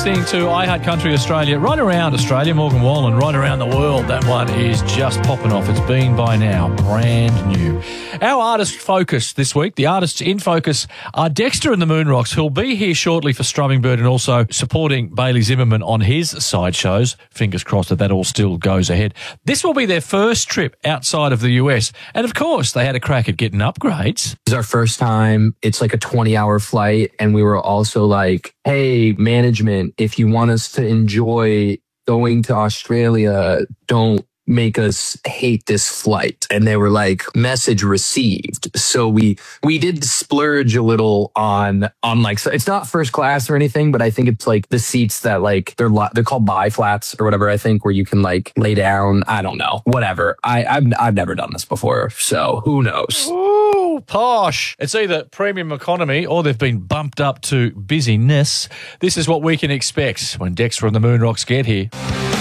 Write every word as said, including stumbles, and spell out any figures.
listening to iHeart Country Australia, right around Australia, Morgan Wallen, right around the world. That one is just popping off. It's been by now brand new. Our artist focus this week, the artists in focus are Dexter and the Moonrocks, who'll be here shortly for Strumming Bird and also supporting Bailey Zimmerman on his side shows. Fingers crossed that that all still goes ahead. This will be their first trip outside of the U S. And of course, they had a crack at getting upgrades. It's our first time. It's like a twenty hour flight. And we were also like, hey, management, if you want us to enjoy going to Australia, don't make us hate this flight. And they were like, message received. So we we did splurge a little on on like, so it's not first class or anything, but I think it's like the seats that like they're they're called bi flats or whatever, I think, where you can like lay down. I don't know, whatever. I I've, I've never done this before, so who knows. Ooh, posh. It's either premium economy or they've been bumped up to busyness. This is what we can expect when Dexter and the Moonrocks get here.